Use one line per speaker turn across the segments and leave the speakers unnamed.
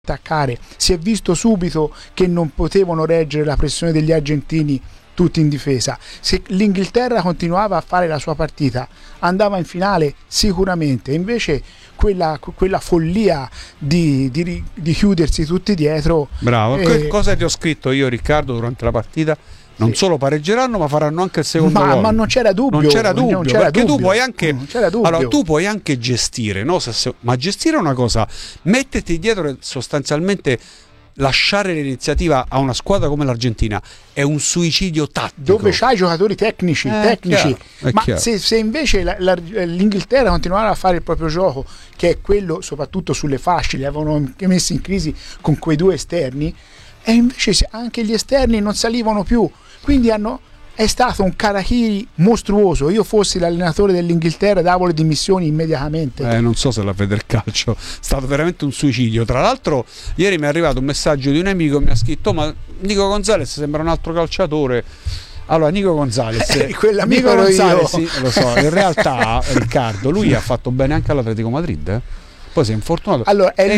attaccare. Si è visto subito che non potevano reggere la pressione degli argentini tutti in difesa. Se l'Inghilterra continuava a fare la sua partita, andava in finale sicuramente. Invece quella follia di chiudersi tutti dietro.
Bravo. Cosa ti ho scritto io, Riccardo, durante la partita? Non solo pareggeranno, ma faranno anche il secondo gol.
Ma non c'era dubbio.
Perché tu puoi anche, allora, tu puoi anche gestire, no? Ma gestire è una cosa, metterti dietro e sostanzialmente lasciare l'iniziativa a una squadra come l'Argentina è un suicidio tattico.
Dove c'hai giocatori tecnici. Ma se invece l'Inghilterra continuava a fare il proprio gioco, che è quello soprattutto sulle fasce, li avevano messi in crisi con quei due esterni, e invece anche gli esterni non salivano più, quindi è stato un Karahiri mostruoso. Io fossi l'allenatore dell'Inghilterra davo le dimissioni immediatamente.
Non so se la Federcalcio, è stato veramente un suicidio. Tra l'altro ieri mi è arrivato un messaggio di un amico, mi ha scritto: ma Nico Gonzalez sembra un altro calciatore. Allora, Nico Gonzalez,
quell'amico ero io.
Sì, lo so, in realtà Riccardo, lui ha fatto bene anche all'Atletico Madrid, Poi si è infortunato.
Allora, è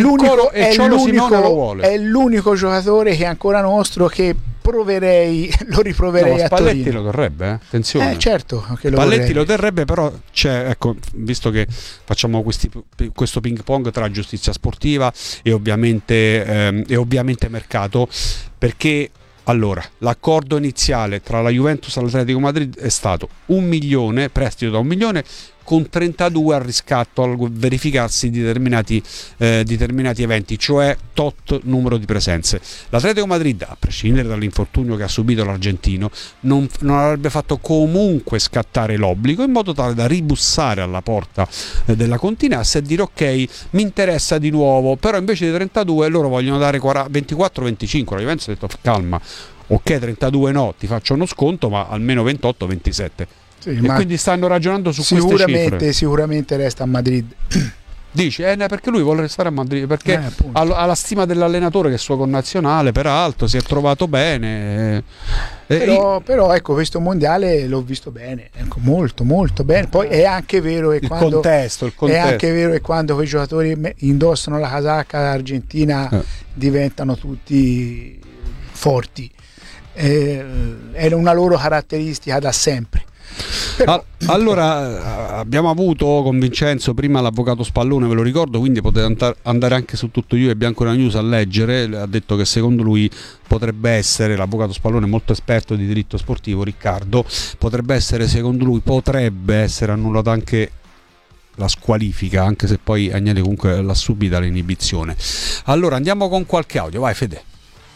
l'unico giocatore che è ancora nostro che lo riproverei a Torino.
Spalletti lo terrebbe, attenzione.
Certo che
Spalletti lo terrebbe, però ecco, visto che facciamo questo ping pong tra giustizia sportiva e ovviamente mercato, perché allora l'accordo iniziale tra la Juventus e l'Atletico Madrid è stato 1 milione, prestito da 1 milione, con 32 al riscatto al verificarsi di determinati eventi, cioè tot numero di presenze. L'Atletico Madrid, a prescindere dall'infortunio che ha subito l'argentino, non avrebbe fatto comunque scattare l'obbligo, in modo tale da ribussare alla porta della Continassa e dire: ok, mi interessa di nuovo, però invece di 32 loro vogliono dare 24-25. La Juventus ha detto: calma, ok, 32 no, ti faccio uno sconto, ma almeno 28-27. Sì, e quindi stanno ragionando su queste cifre.
Sicuramente resta a Madrid.
Dici, perché lui vuole restare a Madrid, perché ha la stima dell'allenatore, che è suo connazionale, peraltro si è trovato bene.
Però ecco, questo mondiale l'ho visto bene, ecco, molto molto bene. Poi è anche vero che è anche vero che quando quei giocatori indossano la casacca argentina diventano tutti forti. È una loro caratteristica da sempre.
Allora, abbiamo avuto con Vincenzo prima l'avvocato Spallone, ve lo ricordo, quindi potete andare anche su Tutto Juve e Bianco Nera News a leggere. Ha detto che secondo lui potrebbe essere, l'avvocato Spallone è molto esperto di diritto sportivo, Riccardo, potrebbe essere annullata anche la squalifica, anche se poi Agnelli comunque l'ha subita l'inibizione. Allora andiamo con qualche audio, vai Fede.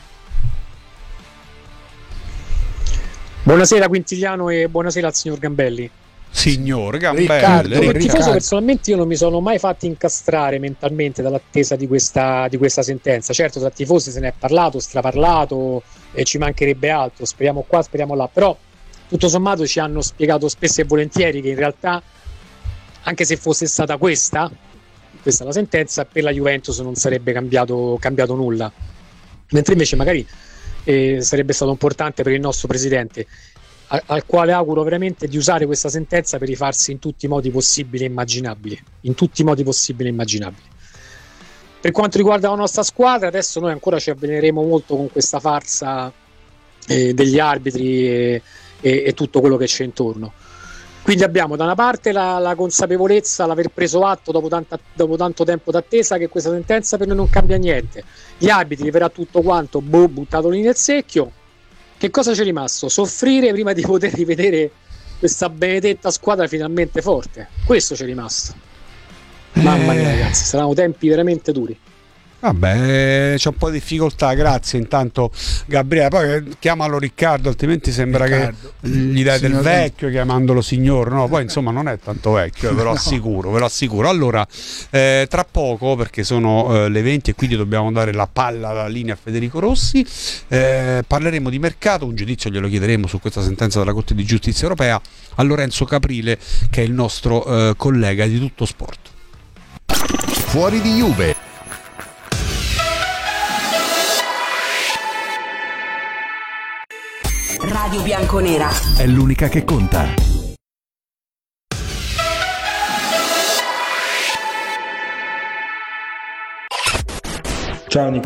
Buonasera Quintiliano e buonasera al signor Gambelli.
Signor Gambelli.
Come tifoso, personalmente io non mi sono mai fatto incastrare mentalmente dall'attesa di questa sentenza. Certo, tra tifosi se ne è parlato, straparlato, e ci mancherebbe altro, speriamo qua, speriamo là, però tutto sommato ci hanno spiegato spesso e volentieri che in realtà, anche se fosse stata questa la sentenza, per la Juventus non sarebbe cambiato nulla, mentre invece magari sarebbe stato importante per il nostro presidente, al quale auguro veramente di usare questa sentenza per rifarsi in tutti i modi possibili e immaginabili. Per quanto riguarda la nostra squadra, adesso noi ancora ci avveleneremo molto con questa farsa degli arbitri e tutto quello che c'è intorno. Quindi abbiamo da una parte la consapevolezza, l'aver preso atto dopo tanto tempo d'attesa, che questa sentenza per noi non cambia niente. Gli arbitri verrà tutto quanto buttato lì nel secchio. Che cosa c'è rimasto? Soffrire prima di poter rivedere questa benedetta squadra finalmente forte. Questo c'è rimasto. Mamma mia ragazzi, saranno tempi veramente duri.
Vabbè, c'è un po' di difficoltà, grazie intanto Gabriele, poi chiamalo Riccardo, altrimenti sembra Riccardo, che gli dai del vecchio chiamandolo signor, no, poi insomma non è tanto vecchio, ve lo assicuro. Allora, tra poco, perché sono le 20 e quindi dobbiamo dare la palla alla linea a Federico Rossi, parleremo di mercato, un giudizio glielo chiederemo su questa sentenza della Corte di Giustizia Europea a Lorenzo Caprile, che è il nostro collega di Tutto Sport.
Fuori di Juve.
Radio Bianconera
è l'unica che conta.
Ciao Nico.